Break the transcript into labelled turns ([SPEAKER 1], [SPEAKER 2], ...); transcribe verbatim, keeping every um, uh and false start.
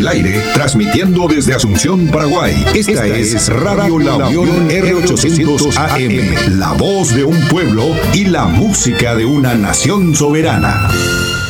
[SPEAKER 1] el aire, transmitiendo desde Asunción, Paraguay. Esta, Esta es Radio La Unión R ochocientos A M, la voz de un pueblo y la música de una nación soberana.